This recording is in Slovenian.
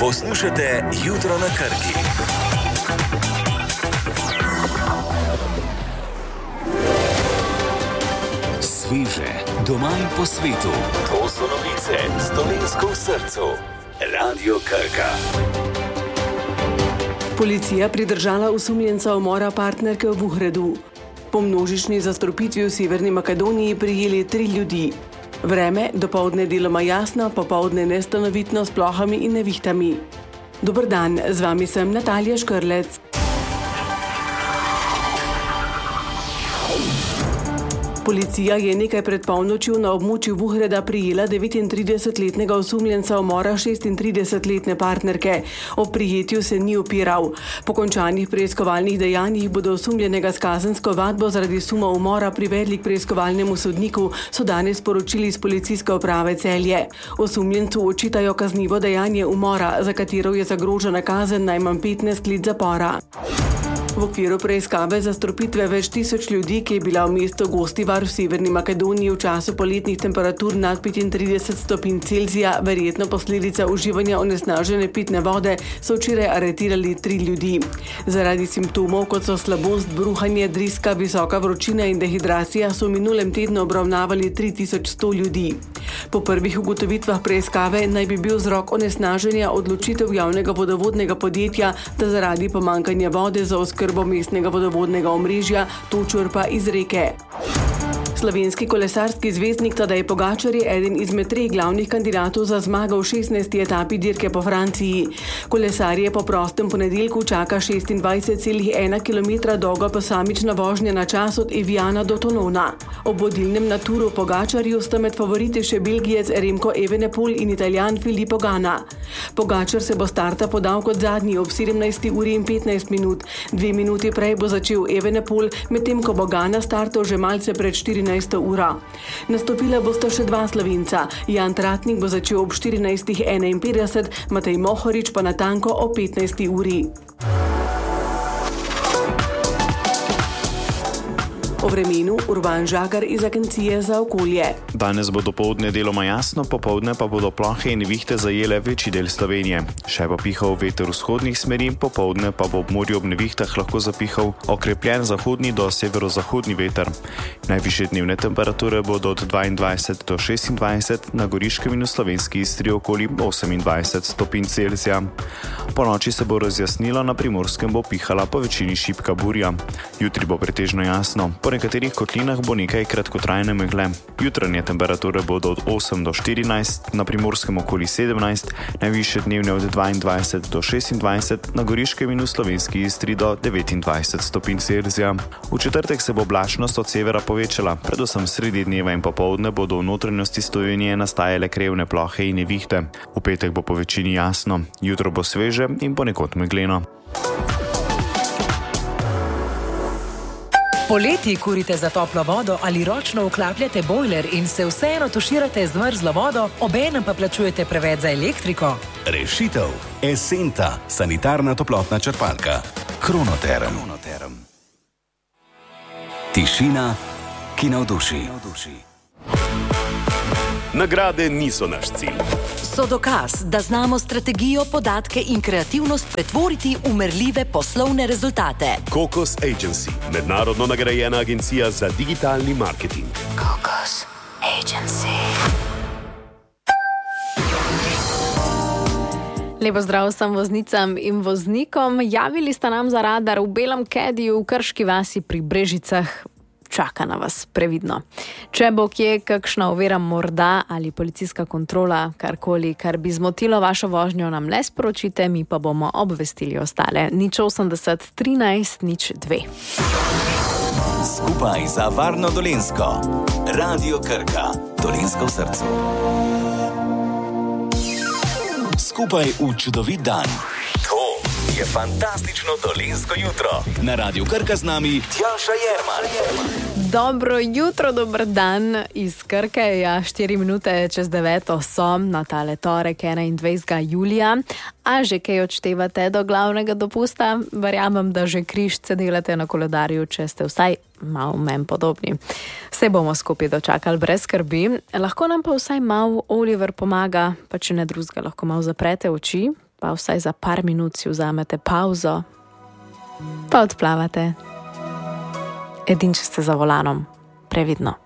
Poslušate Jutro na Krki. Sveže, doma in po svetu. To so novice s Dolenjsko v srcu. Radio Krka. Policija pridržala osumljenca umora partnerke v Vuhredu. Po množični zastrupitvi v Severni Makedoniji prijeli 3 ljudi. Vreme, dopoldne deloma jasno, popoldne nestanovitno s plohami in nevihtami. Dober dan, z vami sem Natalija Škrlec. Policija je nekaj pred polnočjo na območju Vuhreda prijela 39-letnega osumljenca umora 36-letne partnerke. Ob prijetju se ni upiral. Po končanih preiskovalnih dejanjih bodo osumljenega s kazensko ovadbo zaradi suma umora privedli k preiskovalnemu sodniku, so danes sporočili iz Policijske uprave Celje. Osumljencu očitajo kaznivo dejanje umora, za katero je zagrožena kazen najmanj 15 let zapora. V okviru preiskave zastrupitve več tisoč ljudi, ki je bila v mestu Gostivar v Severni Makedoniji v času poletnih temperatur nad 35 stopinj Celzija, verjetno posledica uživanja onesnažene pitne vode, so včeraj aretirali 3 ljudi. Zaradi simptomov, kot so slabost, bruhanje, driska, visoka vročina in dehidracija, so v minulem tednu obravnavali 3100 ljudi. Po prvih ugotovitvah preiskave naj bi bil vzrok onesnaženja odločitev javnega vodovodnega podjetja, da zaradi pomanjkanja vode za oskrbo mestnega vodovodnega omrežja to črpa iz reke. Slovenski kolesarski zvezdnik Tadej Pogačar je eden izmed 3 glavnih kandidatov za zmago v 16. etapi dirke po Franciji. Kolesarje po prostem ponedeljku čaka 26,1 km dolga posamična vožnja na čas od Eviana do Tonona. Ob vodilnem Naturu Pogačarju sta med favoriti še Belgijec Remco Evenepoel in Italijan Filippo Ganna. Pogačar se bo starta podal kot zadnji ob 17:15. 2 minuti prej bo začel Evenepoel, medtem ko bo Ganna startal že malce pred 14. ura. Nastopila bosta še 2 Slovenca. Jan Tratnik bo začel ob 14:51, Matej Mohorič pa natanko ob 15. uri. O vremenu Urban Žagar iz Agencije za okolje. Danes bo dopoldne deloma jasno, popoldne pa bodo plohe in nevihte zajele večji del Slovenije. Še bo pihal veter vzhodnih smeri, popoldne pa bo ob morju ob nevihtah lahko zapihal okrepljen zahodni do severozahodni veter. Najvišje dnevne temperature bodo od 22 do 26, na Goriškem in v slovenski Istri okoli 28 stopinj Celzija. Po noči se bo razjasnilo, na Primorskem bo pihala po večini šibka burja. Jutri bo pretežno jasno. Po nekaterih kotlinah bo nekaj kratkotrajne megle. Jutranje temperature bodo od 8 do 14, na Primorskem okoli 17, najvišje dnevne od 22 do 26, na Goriškem in v slovenski Istri do 29 stopinj Celzija. V četrtek se bo oblačnost od severa povečala, predvsem sredi dneva in popoldne bodo v notranjosti Slovenije nastajale krevne plohe in nevihte. V petek bo po večini jasno, jutro bo sveže in ponekod megleno. Poleti kurite za toplo vodo ali ročno vklapljate bojler in se vseeno tuširate z mrzlo vodo, obenem pa plačujete preveč za elektriko? Rešitev. Esenta, sanitarna toplotna črpalka. Kronoterm. Tišina, ki navduši. Nagrade niso naš cilj. So dokaz, da znamo strategijo, podatke in kreativnost pretvoriti v merljive poslovne rezultate. Kokos Agency, mednarodno nagrajena agencija za digitalni marketing. Kokos Agency. Lepo zdrav vsem voznicam in voznikom. Javili sta nam za radar v belem kediju v Krški vasi pri Brežicah. Čaka na vas, previdno. Če bo kje kakšna ovira morda ali policijska kontrola, karkoli, kar bi zmotilo vašo vožnjo, nam le sporočite, mi pa bomo obvestili ostale. 080 13 02. Skupaj za varno Dolenjsko. Radio Krka. Dolenjsko v srcu. Skupaj v čudovit dan. To je fantastično dolenjsko jutro. Na Radio Krka z nami Tjaša Jerman. Dobro jutro, dober dan iz Krke. Ja, 4 minute čez 9 so na tale torek 21. julija. A že kaj odštevate do glavnega dopusta? Verjamem, da že križce delate na koledarju, če ste vsaj malo meni podobni. Vse bomo skupaj dočakali brez skrbi. Lahko nam pa vsaj malo Oliver pomaga, pa če ne drugega, lahko malo zaprete oči, pa vsaj za par minut si vzamete pauzo, pa odplavate. Edin, če ste za volanom, previdno.